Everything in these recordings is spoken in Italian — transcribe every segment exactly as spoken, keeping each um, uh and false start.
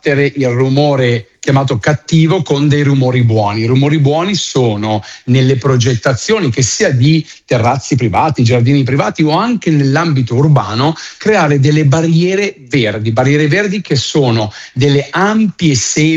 abbattere il rumore chiamato cattivo con dei rumori buoni. I rumori buoni sono nelle progettazioni, che sia di terrazzi privati, giardini privati o anche nell'ambito urbano, creare delle barriere verdi, barriere verdi che sono delle ampie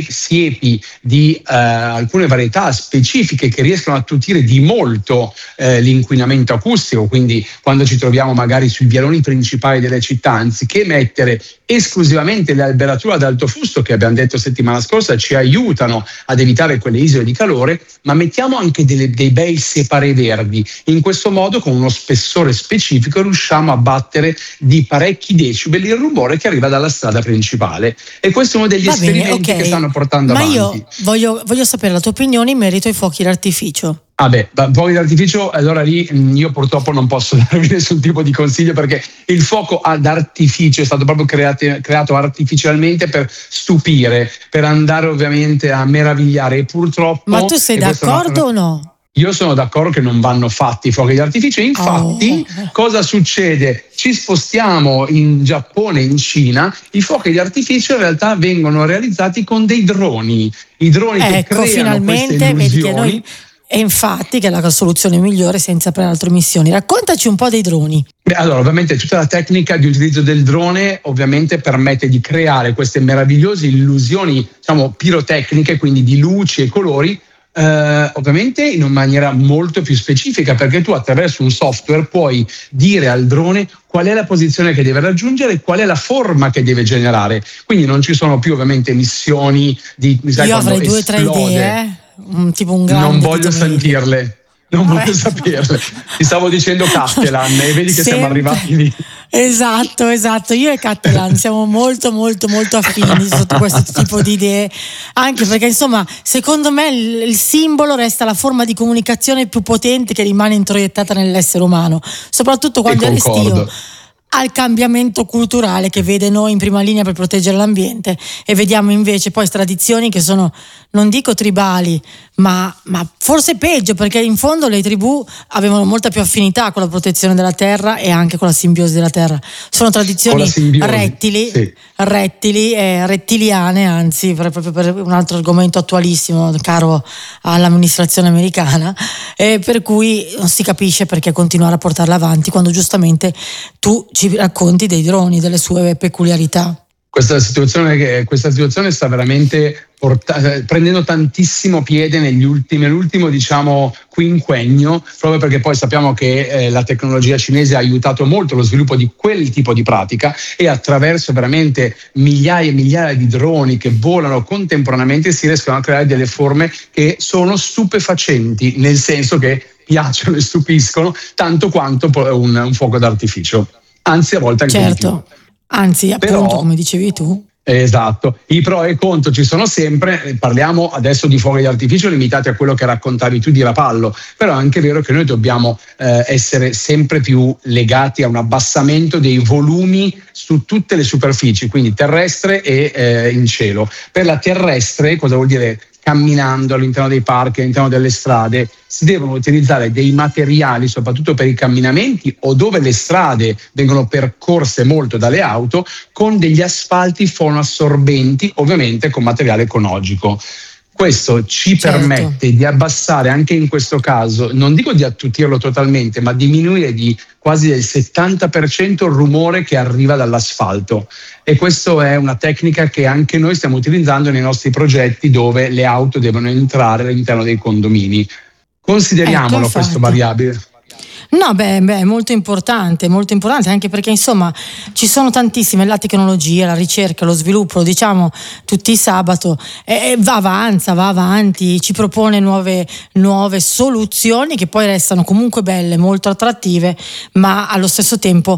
siepi di eh, alcune varietà specifiche che riescono a attutire di molto eh, l'inquinamento acustico. Quindi quando ci troviamo magari sui vialoni principali delle città, anziché mettere esclusivamente le alberature ad alto fusto, che abbiamo detto settimana scorsa ci aiutano ad evitare quelle isole di calore, ma mettiamo anche delle, dei bei separé verdi. In questo modo, con uno spessore specifico, riusciamo a battere di parecchi decibeli il rumore che arriva dalla strada principale. E questo è uno degli Va esperimenti bene, okay. che stanno portando ma avanti. Ma io voglio, voglio sapere la tua opinione in merito ai fuochi d'artificio. Ah beh, fuochi d'artificio, allora lì io purtroppo non posso darvi nessun tipo di consiglio, perché il fuoco d'artificio è stato proprio creato, creato artificialmente per stupire, per andare ovviamente a meravigliare, e purtroppo... Ma tu sei d'accordo una... o no? Io sono d'accordo che non vanno fatti i fuochi d'artificio. Infatti, oh. cosa succede? Ci spostiamo in Giappone, in Cina, i fuochi d'artificio in realtà vengono realizzati con dei droni. I droni ecco, che creano finalmente queste illusioni. Vedi che noi... E infatti che è la soluzione migliore senza peraltro emissioni. Raccontaci un po' dei droni. Beh, allora, ovviamente tutta la tecnica di utilizzo del drone ovviamente permette di creare queste meravigliose illusioni, diciamo, pirotecniche, quindi di luci e colori, eh, ovviamente in una maniera molto più specifica, perché tu attraverso un software puoi dire al drone qual è la posizione che deve raggiungere e qual è la forma che deve generare. Quindi non ci sono più ovviamente emissioni di... Sai, io avrei due o tre idee, eh? Un, tipo un grande non voglio sentirle, non voglio saperle. Ti stavo dicendo Cattelan e vedi che Sempre. siamo arrivati lì. Esatto, esatto. Io e Cattelan siamo molto molto molto affini sotto questo tipo di idee, anche perché insomma secondo me il, il simbolo resta la forma di comunicazione più potente che rimane introiettata nell'essere umano, soprattutto quando è restio al cambiamento culturale che vede noi in prima linea per proteggere l'ambiente, e vediamo invece poi tradizioni che sono, non dico tribali, ma, ma forse peggio, perché in fondo le tribù avevano molta più affinità con la protezione della terra e anche con la simbiosi della terra. Sono tradizioni rettili, sì. rettili e rettiliane, anzi, per, proprio per un altro argomento attualissimo, caro all'amministrazione americana, e per cui non si capisce perché continuare a portarla avanti quando giustamente tu ci racconti dei droni, delle sue peculiarità. Questa situazione, che, questa situazione sta veramente porta, prendendo tantissimo piede negli ultimi, nell'ultimo diciamo quinquennio, proprio perché poi sappiamo che eh, la tecnologia cinese ha aiutato molto lo sviluppo di quel tipo di pratica, e attraverso veramente migliaia e migliaia di droni che volano contemporaneamente si riescono a creare delle forme che sono stupefacenti, nel senso che piacciono e stupiscono tanto quanto un, un fuoco d'artificio, anzi a volte anche certo. di più. Anzi, appunto, però, come dicevi tu. Esatto, i pro e i contro ci sono sempre. Parliamo adesso di fuochi d'artificio limitati a quello che raccontavi tu di Rapallo, però è anche vero che noi dobbiamo eh, essere sempre più legati a un abbassamento dei volumi su tutte le superfici, quindi terrestre e eh, in cielo. Per la terrestre, cosa vuol dire? Camminando all'interno dei parchi, all'interno delle strade, si devono utilizzare dei materiali, soprattutto per i camminamenti o dove le strade vengono percorse molto dalle auto, con degli asfalti fonoassorbenti, ovviamente con materiale ecologico. Questo ci certo. permette di abbassare anche in questo caso, non dico di attutirlo totalmente, ma diminuire di quasi del settanta per cento il rumore che arriva dall'asfalto. E questa è una tecnica che anche noi stiamo utilizzando nei nostri progetti, dove le auto devono entrare all'interno dei condomini. Consideriamolo, ecco, questo variabile. No, beh, beh, è molto importante, molto importante, anche perché insomma ci sono tantissime, la tecnologia, la ricerca, lo sviluppo, lo diciamo tutti i sabato, e va avanza, va avanti, ci propone nuove, nuove soluzioni che poi restano comunque belle, molto attrattive, ma allo stesso tempo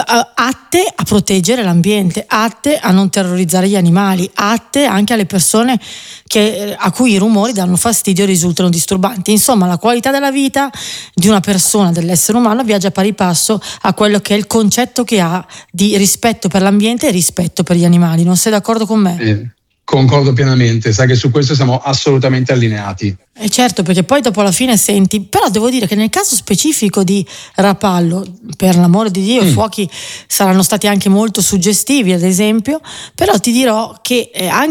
atte a proteggere l'ambiente, atte a non terrorizzare gli animali, atte anche alle persone che, a cui i rumori danno fastidio e risultano disturbanti. Insomma, la qualità della vita di una persona, dell'essere umano, viaggia a pari passo a quello che è il concetto che ha di rispetto per l'ambiente e rispetto per gli animali. Non sei d'accordo con me? Eh, concordo pienamente, sai che su questo siamo assolutamente allineati. E certo, perché poi dopo alla fine senti, però devo dire che nel caso specifico di Rapallo, per l'amore di Dio, mm. i fuochi saranno stati anche molto suggestivi, ad esempio, però ti dirò che eh, anche